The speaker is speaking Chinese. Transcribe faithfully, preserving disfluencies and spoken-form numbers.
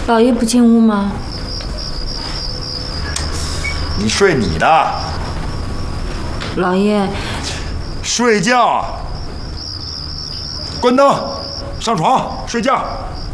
老爷不进屋吗？ 你睡你的。 老爷， 睡觉。关灯，上床睡觉。